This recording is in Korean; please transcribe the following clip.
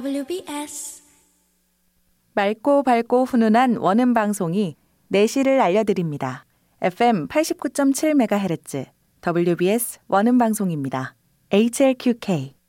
WBS 맑고 밝고 훈훈한 원음 방송이 내실을 알려드립니다. FM 89.7MHz WBS 원음 방송입니다. HLQK